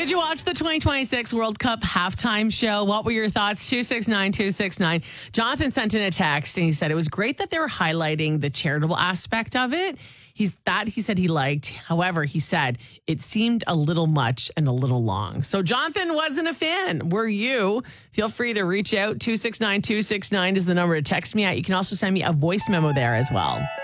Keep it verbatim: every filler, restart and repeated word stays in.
Did you watch the twenty twenty-six World Cup halftime show? What were your thoughts? two six nine, two six nine. Jonathan sent in a text and he said it was great that they were highlighting the charitable aspect of it. He's that he said he liked. However, he said it seemed a little much and a little long. So Jonathan wasn't a fan. Were you? Feel free to reach out. two six nine, two six nine is the number to text me at. You can also send me a voice memo there as well.